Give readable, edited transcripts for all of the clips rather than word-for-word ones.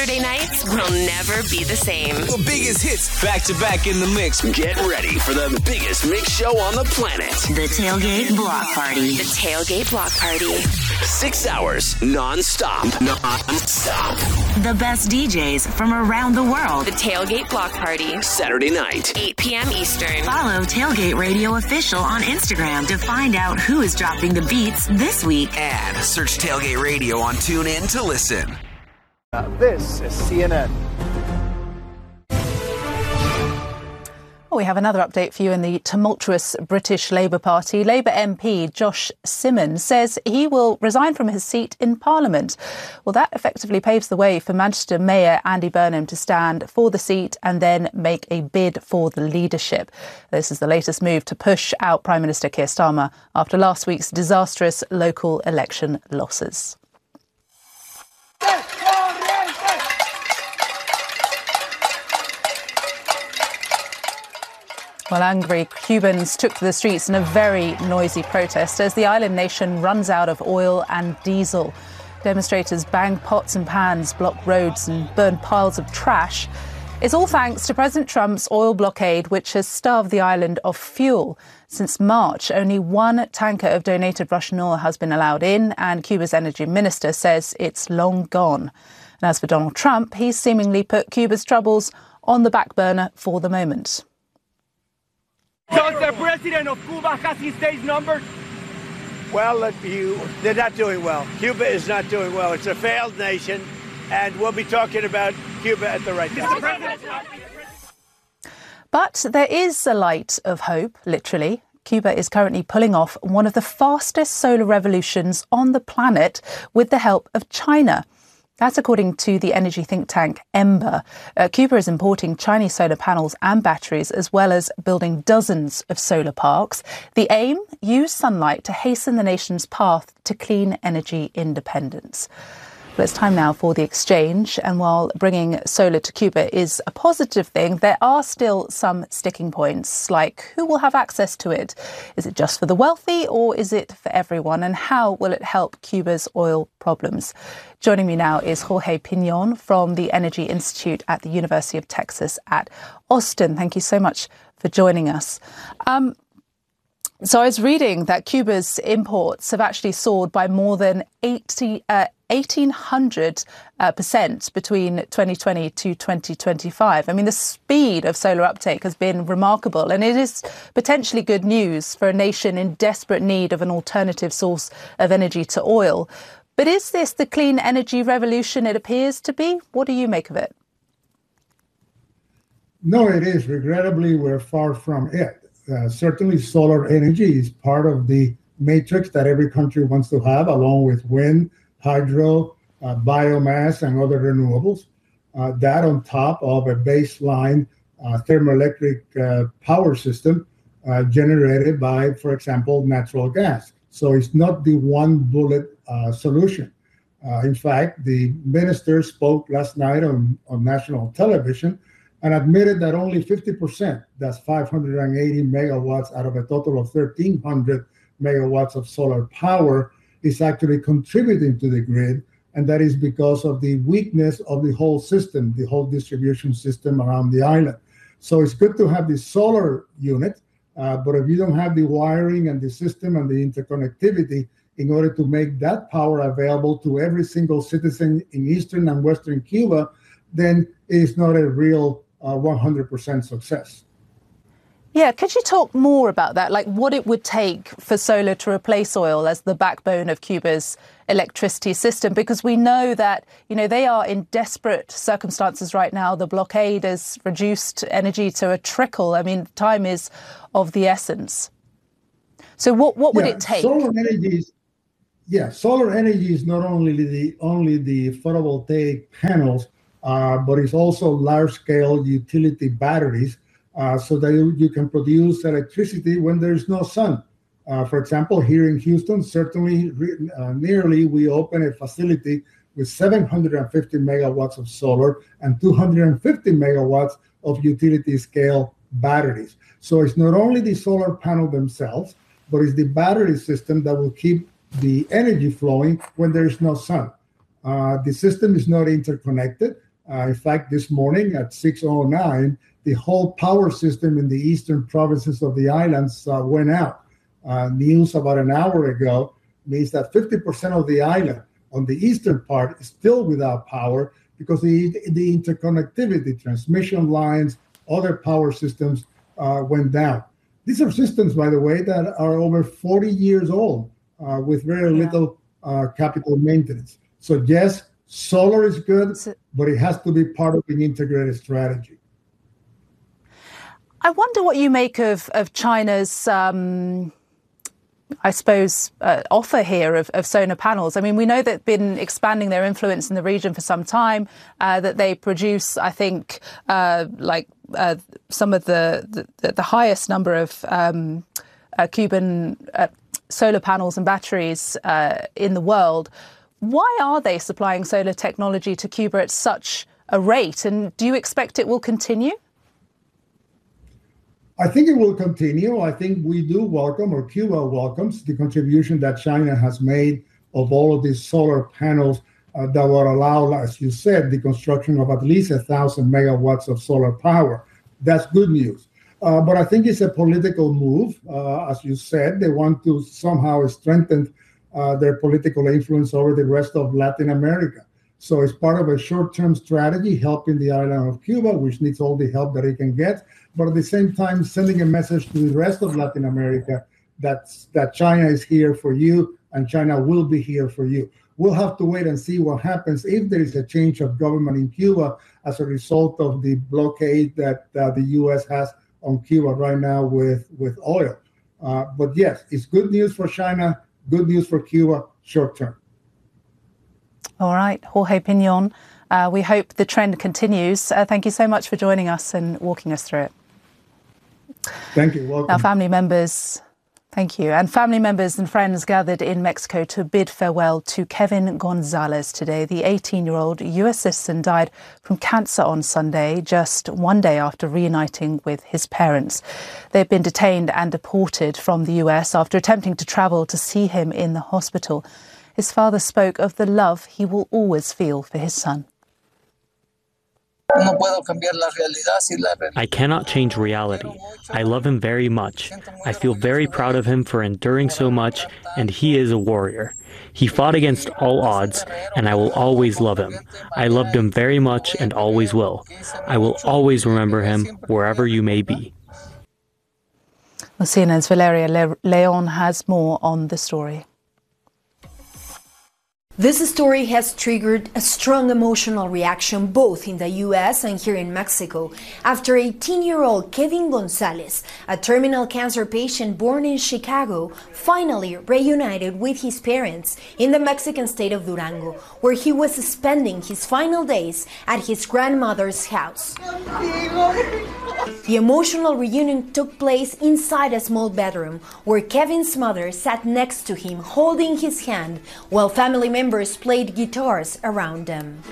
Saturday nights will never be the same. The biggest hits back to back in the mix. Get ready for the biggest mix show on the planet. The Tailgate Block Party. The Tailgate Block Party. 6 hours non-stop. The best DJs from around the world. The Tailgate Block Party. Saturday night, 8 p.m. Eastern. Follow Tailgate Radio Official on Instagram to find out who is dropping the beats this week. And search Tailgate Radio on TuneIn to listen. This is CNN. Well, we have another update for you in the tumultuous British Labour Party. Labour MP Josh Simmons says he will resign from his seat in Parliament. Well, that effectively paves the way for Manchester Mayor Andy Burnham to stand for the seat and then make a bid for the leadership. This is the latest move to push out Prime Minister Keir Starmer after last week's disastrous local election losses. Well, angry Cubans took to the streets in a very noisy protest as the island nation runs out of oil and diesel. Demonstrators banged pots and pans, blocked roads and burned piles of trash. It's all thanks to President Trump's oil blockade, which has starved the island of fuel. Since March, only one tanker of donated Russian oil has been allowed in, and Cuba's energy minister says it's long gone. And as for Donald Trump, he's seemingly put Cuba's troubles on the back burner for the moment. Does the president of Cuba has his days numbered? Well, they're not doing well. Cuba is not doing well. It's a failed nation, and we'll be talking about Cuba at the right time. But there is a light of hope, literally. Cuba is currently pulling off one of the fastest solar revolutions on the planet with the help of China. That's according to the energy think tank Ember. Cuba is importing Chinese solar panels and batteries, as well as building dozens of solar parks. The aim? Use sunlight to hasten the nation's path to clean energy independence. Well, it's time now for the exchange. And while bringing solar to Cuba is a positive thing, there are still some sticking points, like who will have access to it? Is it just for the wealthy or is it for everyone? And how will it help Cuba's oil problems? Joining me now is Jorge Pinon from the Energy Institute at the University of Texas at Austin. Thank you so much for joining us. So I was reading that Cuba's imports have actually soared by more than 1,800% between 2020 to 2025. I mean, the speed of solar uptake has been remarkable, and it is potentially good news for a nation in desperate need of an alternative source of energy to oil. But is this the clean energy revolution it appears to be? What do you make of it? No, it is. Regrettably, we're far from it. Certainly, solar energy is part of the matrix that every country wants to have, along with wind, hydro, biomass, and other renewables. That on top of a baseline thermoelectric power system generated by, for example, natural gas. So it's not the one bullet solution. In fact, the minister spoke last night on national television and admitted that only 50%, that's 580 megawatts out of a total of 1,300 megawatts of solar power, is actually contributing to the grid. And that is because of the weakness of the whole system, the whole distribution system around the island. So it's good to have the solar unit, but if you don't have the wiring and the system and the interconnectivity in order to make that power available to every single citizen in Eastern and Western Cuba, then it's not a real 100% success. Yeah, could you talk more about that? Like what it would take for solar to replace oil as the backbone of Cuba's electricity system? Because we know that, they are in desperate circumstances right now. The blockade has reduced energy to a trickle. I mean, time is of the essence. So what would it take? Solar energy is not only the photovoltaic panels, but it's also large-scale utility batteries, so that you can produce electricity when there's no sun. For example, here in Houston, certainly nearly we open a facility with 750 megawatts of solar and 250 megawatts of utility-scale batteries. So it's not only the solar panel themselves, but it's the battery system that will keep the energy flowing when there is no sun. The system is not interconnected. In fact, this morning at 6:09, the whole power system in the eastern provinces of the islands went out. News about an hour ago means that 50% of the island on the eastern part is still without power because the interconnectivity, transmission lines, other power systems went down. These are systems, by the way, that are over 40 years old with very little capital maintenance. So yes, solar is good, but it has to be part of an integrated strategy. I wonder what you make of China's, offer here of solar panels. I mean, we know they've been expanding their influence in the region for some time, that they produce, I think, some of the highest number of Cuban solar panels and batteries in the world. Why are they supplying solar technology to Cuba at such a rate? And do you expect it will continue? I think it will continue. I think we do welcome, or Cuba welcomes, the contribution that China has made of all of these solar panels that will allow, as you said, the construction of at least 1,000 megawatts of solar power. That's good news. But I think it's a political move. As you said, they want to somehow strengthen their political influence over the rest of Latin America. So it's part of a short-term strategy helping the island of Cuba, which needs all the help that it can get, but at the same time sending a message to the rest of Latin America that China is here for you and China will be here for you. We'll have to wait and see what happens if there is a change of government in Cuba as a result of the blockade that the U.S. has on Cuba right now with oil. But yes, it's good news for China, good news for Cuba, short term. All right, Jorge Piñon, we hope the trend continues. Thank you so much for joining us and walking us through it. Thank you. Welcome. Now, family members, thank you. And family members and friends gathered in Mexico to bid farewell to Kevin Gonzalez today. The 18-year-old U.S. citizen died from cancer on Sunday, just one day after reuniting with his parents. They've been detained and deported from the U.S. after attempting to travel to see him in the hospital. His father spoke of the love he will always feel for his son. I cannot change reality. I love him very much. I feel very proud of him for enduring so much, and he is a warrior. He fought against all odds, and I will always love him. I loved him very much and always will. I will always remember him wherever you may be. Well, CNN's Valeria Leon has more on the story. This story has triggered a strong emotional reaction both in the U.S. and here in Mexico after 18-year-old Kevin Gonzalez, a terminal cancer patient born in Chicago, finally reunited with his parents in the Mexican state of Durango, where he was spending his final days at his grandmother's house. The emotional reunion took place inside a small bedroom where Kevin's mother sat next to him holding his hand while family members played guitars around them.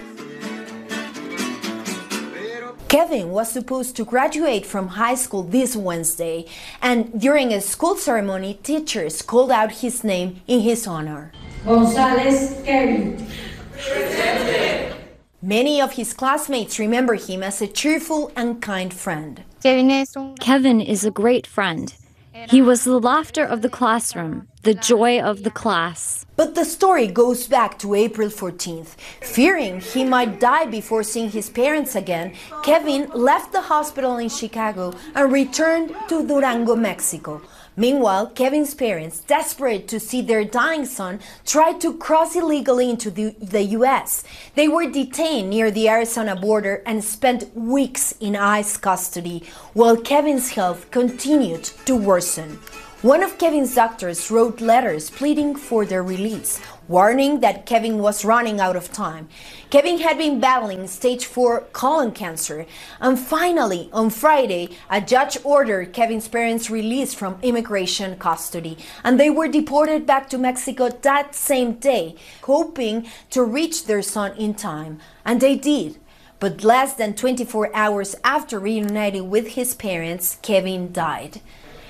Kevin was supposed to graduate from high school this Wednesday, and during a school ceremony, teachers called out his name in his honor. Gonzalez Kevin. Many of his classmates remember him as a cheerful and kind friend. Kevin is a great friend. He was the laughter of the classroom, the joy of the class. But the story goes back to April 14th. Fearing he might die before seeing his parents again, Kevin left the hospital in Chicago and returned to Durango, Mexico. Meanwhile, Kevin's parents, desperate to see their dying son, tried to cross illegally into the U.S. They were detained near the Arizona border and spent weeks in ICE custody, while Kevin's health continued to worsen. One of Kevin's doctors wrote letters pleading for their release, warning that Kevin was running out of time. Kevin had been battling stage 4 colon cancer, and finally, on Friday, a judge ordered Kevin's parents released from immigration custody, and they were deported back to Mexico that same day, hoping to reach their son in time. And they did. But less than 24 hours after reuniting with his parents, Kevin died.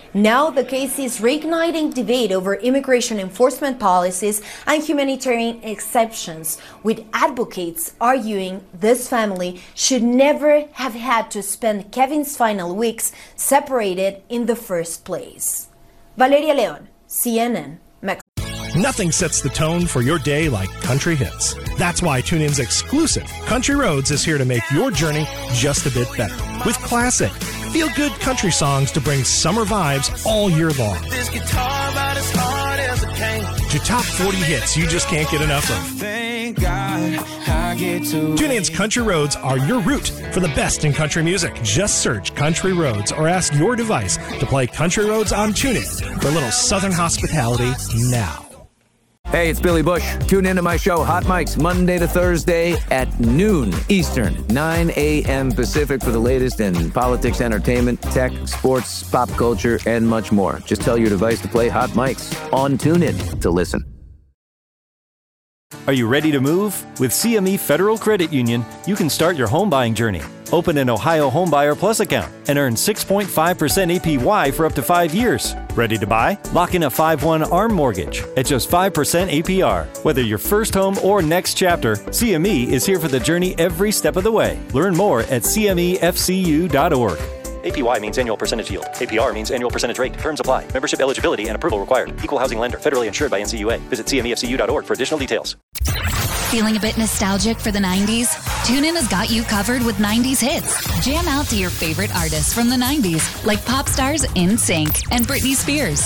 Now the case is reigniting debate over immigration enforcement policies and humanitarian exceptions, with advocates arguing this family should never have had to spend Kevin's final weeks separated in the first place. Valeria Leon, CNN, Mexico. Nothing sets the tone for your day like country hits. That's why TuneIn's exclusive Country Roads is here to make your journey just a bit better. With classic, feel-good country songs to bring summer vibes all year long. This guitar about as hard as it came. To top 40 hits you just can't get enough of. Thank God I get to. TuneIn's Country Roads are your route for the best in country music. Just search Country Roads or ask your device to play Country Roads on TuneIn for a little Southern hospitality now. Hey, it's Billy Bush. Tune into my show, Hot Mics, Monday to Thursday at noon Eastern, 9 a.m. Pacific for the latest in politics, entertainment, tech, sports, pop culture, and much more. Just tell your device to play Hot Mics on TuneIn to listen. Are you ready to move? With CME Federal Credit Union, you can start your home buying journey. Open an Ohio Homebuyer Plus account and earn 6.5% APY for up to 5 years. Ready to buy? Lock in a 5/1 ARM mortgage at just 5% APR. Whether your first home or next chapter, CME is here for the journey every step of the way. Learn more at cmefcu.org. APY means annual percentage yield. APR means annual percentage rate. Terms apply. Membership eligibility and approval required. Equal housing lender. Federally insured by NCUA. Visit cmefcu.org for additional details. Feeling a bit nostalgic for the 90s? TuneIn has got you covered with 90s hits. Jam out to your favorite artists from the 90s, like pop stars NSYNC and Britney Spears.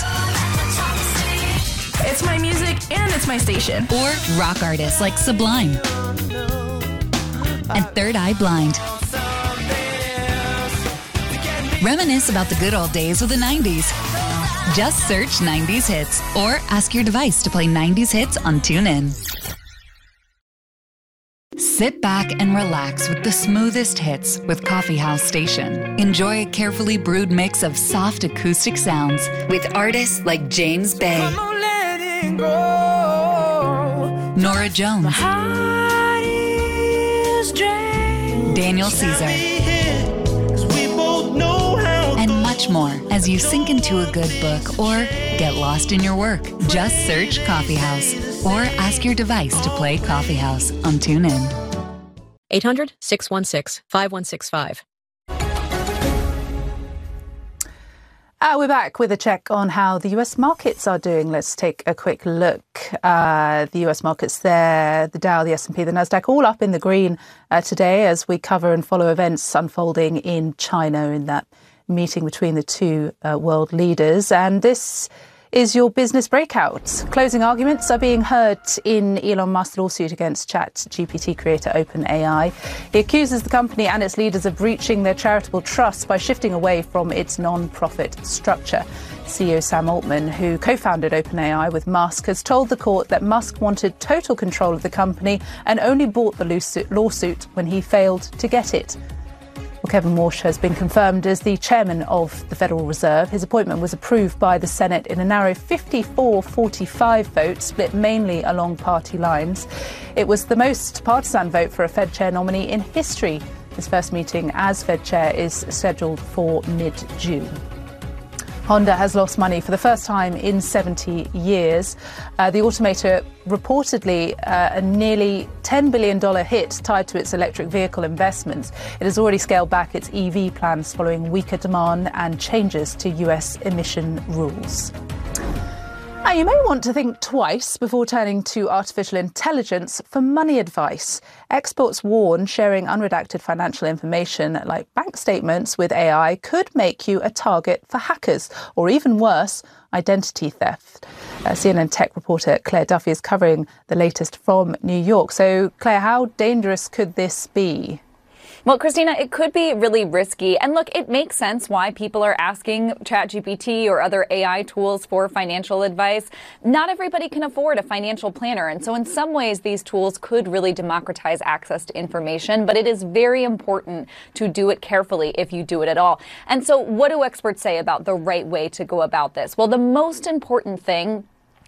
It's my music and it's my station. Or rock artists like Sublime and Third Eye Blind. Reminisce about the good old days of the 90s. Just search 90s hits or ask your device to play 90s hits on TuneIn. Sit back and relax with the smoothest hits with Coffee House Station. Enjoy a carefully brewed mix of soft acoustic sounds with artists like James Bay, Nora Jones, Daniel Caesar, and much more as you sink into a good book or get lost in your work. Just search Coffee House or ask your device to play Coffee House on TuneIn. 800-616-5165. We're back with a check on how the US markets are doing. Let's take a quick look. The US markets there, the Dow, the S&P, the Nasdaq, all up in the green today as we cover and follow events unfolding in China in that meeting between the two world leaders. And this is your business breakout. Closing arguments are being heard in Elon Musk's lawsuit against ChatGPT creator OpenAI. He accuses the company and its leaders of breaching their charitable trust by shifting away from its non-profit structure. CEO Sam Altman, who co-founded OpenAI with Musk, has told the court that Musk wanted total control of the company and only bought the lawsuit when he failed to get it. Well, Kevin Warsh has been confirmed as the chairman of the Federal Reserve. His appointment was approved by the Senate in a narrow 54-45 vote, split mainly along party lines. It was the most partisan vote for a Fed chair nominee in history. His first meeting as Fed chair is scheduled for mid-June. Honda has lost money for the first time in 70 years. The automaker reportedly a nearly $10 billion hit tied to its electric vehicle investments. It has already scaled back its EV plans following weaker demand and changes to US emission rules. Now, you may want to think twice before turning to artificial intelligence for money advice. Experts warn sharing unredacted financial information like bank statements with AI could make you a target for hackers, or even worse, identity theft. CNN tech reporter Claire Duffy is covering the latest from New York. So, Claire, how dangerous could this be? Well, Christina, it could be really risky. And look, it makes sense why people are asking ChatGPT or other AI tools for financial advice. Not everybody can afford a financial planner. And so in some ways, these tools could really democratize access to information. But it is very important to do it carefully if you do it at all. And so what do experts say about the right way to go about this? Well, the most important thing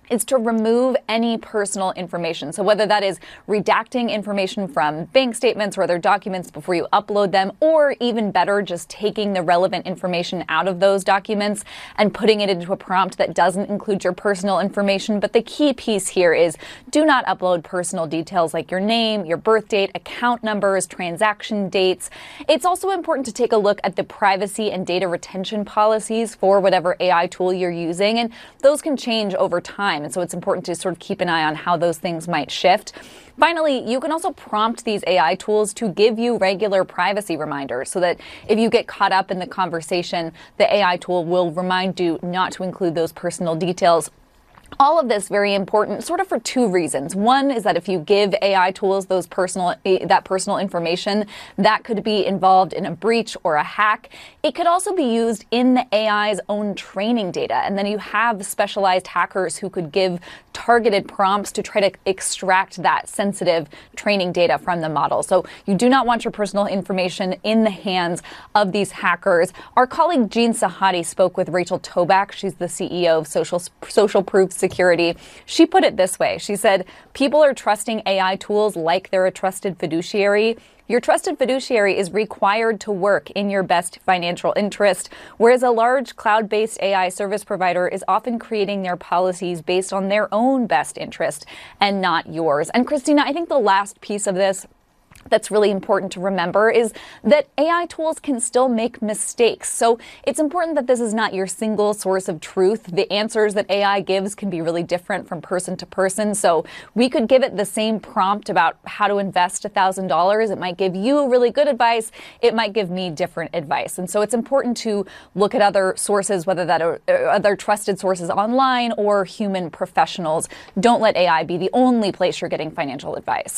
is to remove any personal information. So whether that is redacting information from bank statements or other documents before you upload them, or even better, just taking the relevant information out of those documents and putting it into a prompt that doesn't include your personal information. But the key piece here is do not upload personal details like your name, your birth date, account numbers, transaction dates. It's also important to take a look at the privacy and data retention policies for whatever AI tool you're using, and those can change over time. And so it's important to sort of keep an eye on how those things might shift. Finally, you can also prompt these AI tools to give you regular privacy reminders so that if you get caught up in the conversation, the AI tool will remind you not to include those personal details. All of this very important sort of for two reasons. One is that if you give AI tools that personal information, that could be involved in a breach or a hack. It could also be used in the AI's own training data. And then you have specialized hackers who could give targeted prompts to try to extract that sensitive training data from the model. So you do not want your personal information in the hands of these hackers. Our colleague Jean Sahadi spoke with Rachel Toback. She's the CEO of Social Proof Security. She put it this way. She said, people are trusting AI tools like they're a trusted fiduciary. Your trusted fiduciary is required to work in your best financial interest, whereas a large cloud-based AI service provider is often creating their policies based on their own best interest and not yours. And Christina, I think the last piece of this that's really important to remember is that AI tools can still make mistakes. So it's important that this is not your single source of truth. The answers that AI gives can be really different from person to person. So we could give it the same prompt about how to invest $1,000. It might give you really good advice. It might give me different advice. And so it's important to look at other sources, whether that are other trusted sources online or human professionals. Don't let AI be the only place you're getting financial advice.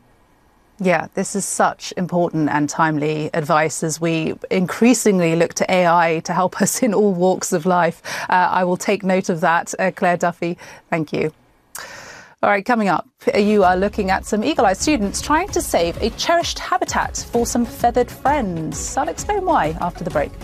Yeah, this is such important and timely advice as we increasingly look to AI to help us in all walks of life. I will take note of that. Claire Duffy, thank you. All right, coming up, you are looking at some eagle-eyed students trying to save a cherished habitat for some feathered friends. I'll explain why after the break.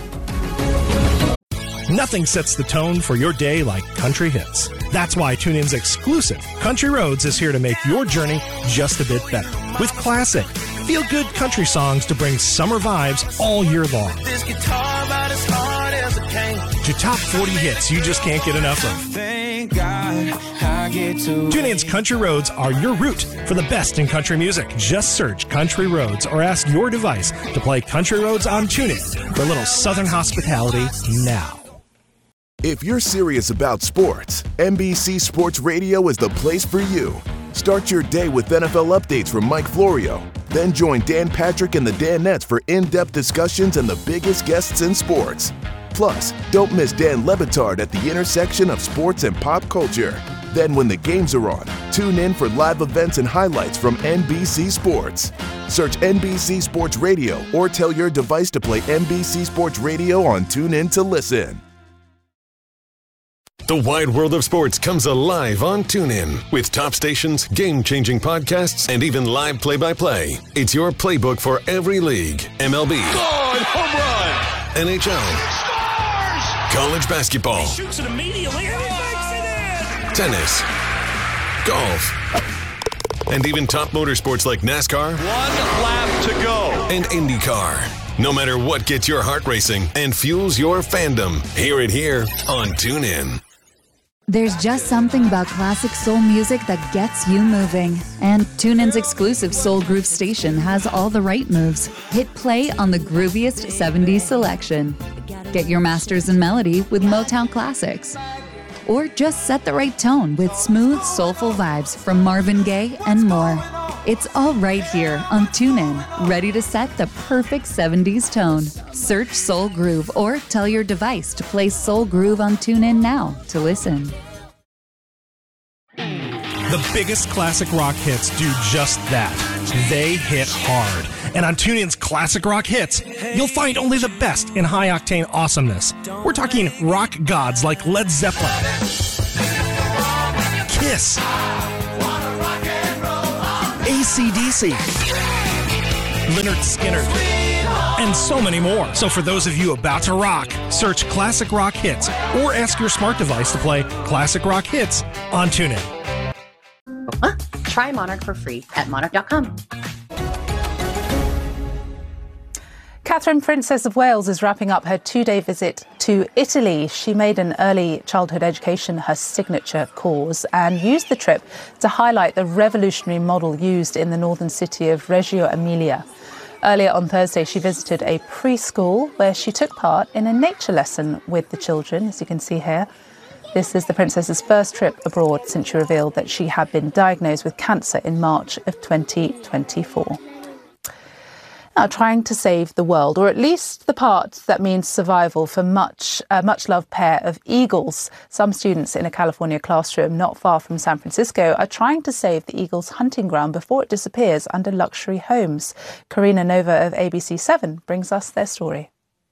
Nothing sets the tone for your day like country hits. That's why TuneIn's exclusive Country Roads is here to make your journey just a bit better. With classic, feel-good country songs to bring summer vibes all year long. This guitar about as hard as it came. To top 40 hits you just can't get enough of. Thank God I get to. TuneIn's Country Roads are your route for the best in country music. Just search Country Roads or ask your device to play Country Roads on TuneIn for a little southern hospitality now. If you're serious about sports, NBC Sports Radio is the place for you. Start your day with NFL updates from Mike Florio. Then join Dan Patrick and the Danettes for in-depth discussions and the biggest guests in sports. Plus, don't miss Dan Lebitard at the intersection of sports and pop culture. Then when the games are on, tune in for live events and highlights from NBC Sports. Search NBC Sports Radio or tell your device to play NBC Sports Radio on TuneIn to listen. The wide world of sports comes alive on TuneIn with top stations, game-changing podcasts, and even live play-by-play. It's your playbook for every league. MLB. Home run! NHL. College basketball. He shoots it immediately and he makes it in! Tennis. Golf. And even top motorsports like NASCAR. 1 lap to go. And IndyCar. No matter what gets your heart racing and fuels your fandom, hear it here on TuneIn. There's just something about classic soul music that gets you moving. And TuneIn's exclusive Soul Groove station has all the right moves. Hit play on the grooviest 70s selection. Get your masters in melody with Motown classics. Or just set the right tone with smooth, soulful vibes from Marvin Gaye and more. It's all right here on TuneIn, ready to set the perfect 70s tone. Search Soul Groove or tell your device to play Soul Groove on TuneIn now to listen. The biggest classic rock hits do just that. They hit hard. And on TuneIn's Classic Rock Hits, you'll find only the best in high-octane awesomeness. We're talking rock gods like Led Zeppelin, Kiss, AC/DC, Lynyrd Skynyrd, and so many more. So for those of you about to rock, search Classic Rock Hits or ask your smart device to play Classic Rock Hits on TuneIn. Try Monarch for free at monarch.com. Catherine, Princess of Wales, is wrapping up her 2-day visit to Italy. She made an early childhood education her signature cause and used the trip to highlight the revolutionary model used in the northern city of Reggio Emilia. Earlier on Thursday, she visited a preschool where she took part in a nature lesson with the children, as you can see here. This is the princess's first trip abroad since she revealed that she had been diagnosed with cancer in March of 2024. Now, trying to save the world, or at least the part that means survival for much-loved pair of eagles. Some students in a California classroom not far from San Francisco are trying to save the eagle's hunting ground before it disappears under luxury homes. Karina Nova of ABC7 brings us their story.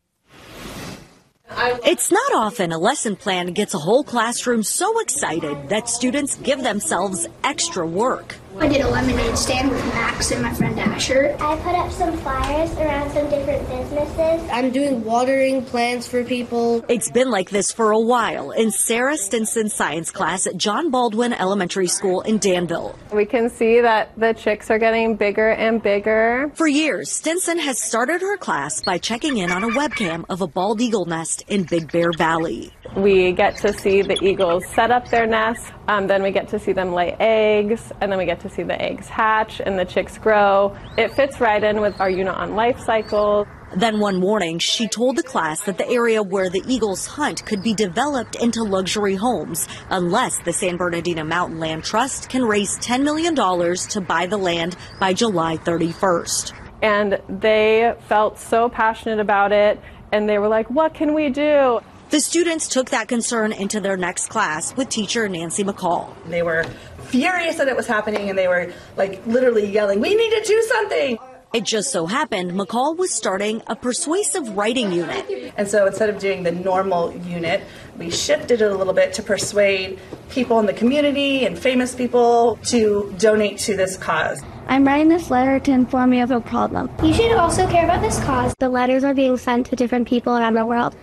It's not often a lesson plan gets a whole classroom so excited that students give themselves extra work. I did a lemonade stand with Max and my friend Asher. I put up some flyers around some different businesses. I'm doing watering plants for people. It's been like this for a while in Sarah Stinson's science class at John Baldwin Elementary School in Danville. We can see that the chicks are getting bigger and bigger. For years, Stinson has started her class by checking in on a webcam of a bald eagle nest in Big Bear Valley. We get to see the eagles set up their nests, then we get to see them lay eggs, and then we get to see the eggs hatch and the chicks grow. It fits right in with our unit on life cycle. Then one morning, she told the class that the area where the eagles hunt could be developed into luxury homes unless the San Bernardino Mountain Land Trust can raise $10 million to buy the land by July 31st. And they felt so passionate about it, and they were like, what can we do? The students took that concern into their next class with teacher Nancy McCall. They were furious that it was happening, and they were like literally yelling, we need to do something. It just so happened McCall was starting a persuasive writing unit. And so instead of doing the normal unit, we shifted it a little bit to persuade people in the community and famous people to donate to this cause. I'm writing this letter to inform you of a problem. You should also care about this cause. The letters are being sent to different people around the world.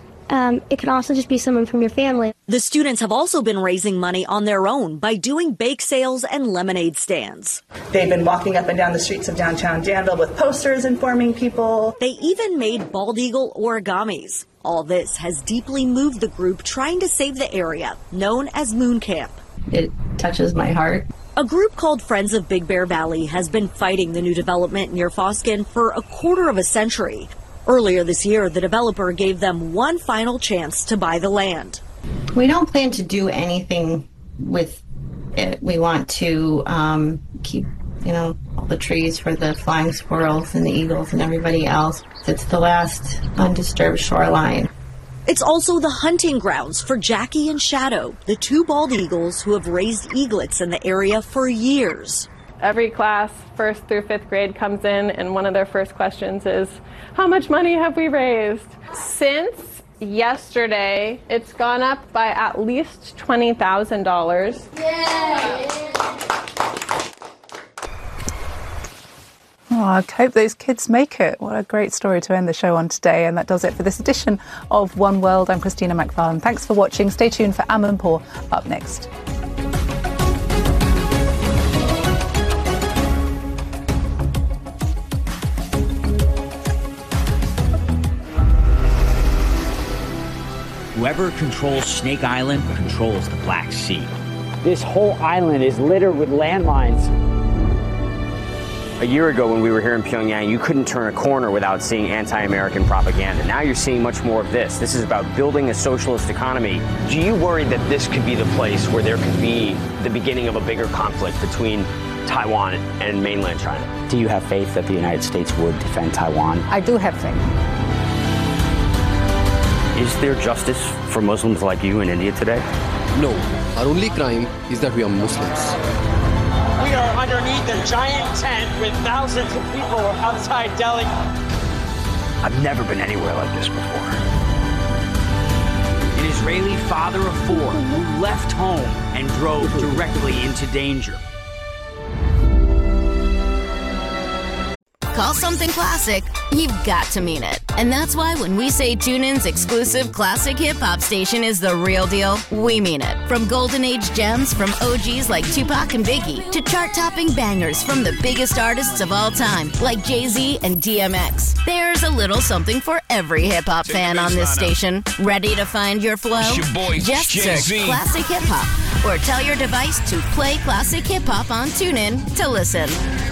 It can also just be someone from your family. The students have also been raising money on their own by doing bake sales and lemonade stands. They've been walking up and down the streets of downtown Danville with posters informing people. They even made bald eagle origamis. All this has deeply moved the group trying to save the area, known as Moon Camp. It touches my heart. A group called Friends of Big Bear Valley has been fighting the new development near Foskin for a quarter of a century. Earlier this year, the developer gave them one final chance to buy the land. We don't plan to do anything with it. We want to keep, all the trees for the flying squirrels and the eagles and everybody else. It's the last undisturbed shoreline. It's also the hunting grounds for Jackie and Shadow, the two bald eagles who have raised eaglets in the area for years. Every class, 1st through 5th grade, comes in, and one of their first questions is, how much money have we raised? Since yesterday, it's gone up by at least $20,000. Oh, I hope those kids make it. What a great story to end the show on today. And that does it for this edition of One World. I'm Christina McFarlane. Thanks for watching. Stay tuned for Amanpour up next. Whoever controls Snake Island controls the Black Sea. This whole island is littered with landmines. A year ago when we were here in Pyongyang, you couldn't turn a corner without seeing anti-American propaganda. Now you're seeing much more of this. This is about building a socialist economy. Do you worry that this could be the place where there could be the beginning of a bigger conflict between Taiwan and mainland China? Do you have faith that the United States would defend Taiwan? I do have faith. Is there justice for Muslims like you in India today? No. Our only crime is that we are Muslims. We are underneath a giant tent with thousands of people outside Delhi. I've never been anywhere like this before. An Israeli father of 4 who left home and drove directly into danger. call something classic, you've got to mean it. And that's why when we say TuneIn's exclusive classic hip-hop station is the real deal, we mean it. From golden age gems from OGs like Tupac and Biggie to chart-topping bangers from the biggest artists of all time like Jay-Z and DMX. There's a little something for every hip-hop fan on this station. Ready to find your flow? It's your boy, Just search Jay-Z. Classic Hip Hop or tell your device to play Classic Hip Hop on TuneIn to listen.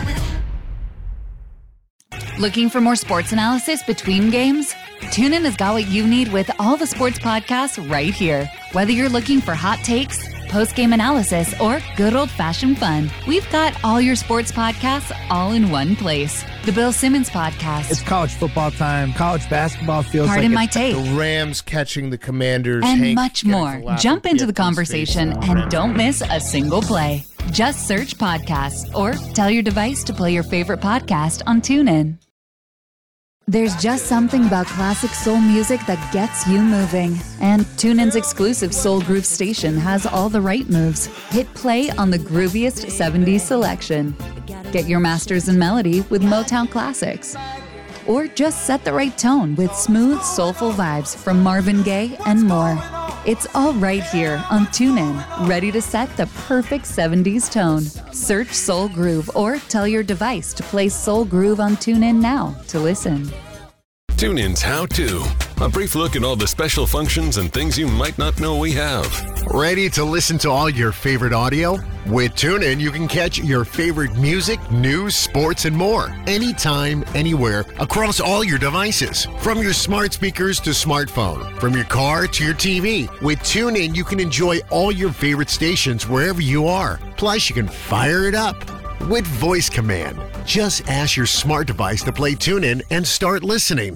Looking for more sports analysis between games? TuneIn has got what you need with all the sports podcasts right here. Whether you're looking for hot takes, post-game analysis, or good old-fashioned fun, we've got all your sports podcasts all in one place. The Bill Simmons Podcast. It's college football time. College basketball feels Pardon like my take. The Rams catching the Commanders. And Hank much more. Jump into the conversation and don't miss a single play. Just search podcasts or tell your device to play your favorite podcast on TuneIn. There's just something about classic soul music that gets you moving. And TuneIn's exclusive Soul Groove station has all the right moves. Hit play on the grooviest 70s selection. Get your masters in melody with Motown classics. Or just set the right tone with smooth, soulful vibes from Marvin Gaye and more. It's all right here on TuneIn, ready to set the perfect 70s tone. Search Soul Groove or tell your device to play Soul Groove on TuneIn now to listen. TuneIn's How To. A brief look at all the special functions and things you might not know we have. Ready to listen to all your favorite audio? With TuneIn, you can catch your favorite music, news, sports, and more. Anytime, anywhere, across all your devices. From your smart speakers to smartphone. From your car to your TV. With TuneIn, you can enjoy all your favorite stations wherever you are. Plus, you can fire it up with voice command. Just ask your smart device to play TuneIn and start listening.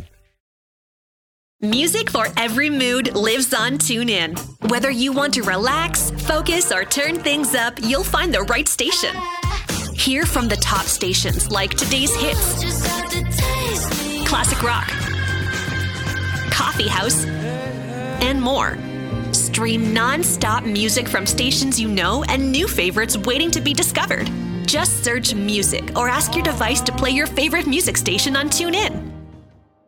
Music for every mood lives on TuneIn. Whether you want to relax, focus, or turn things up, you'll find the right station. Hear from the top stations like today's hits, classic rock, coffee house, and more. Stream non-stop music from stations you know and new favorites waiting to be discovered. Just search music or ask your device to play your favorite music station on TuneIn.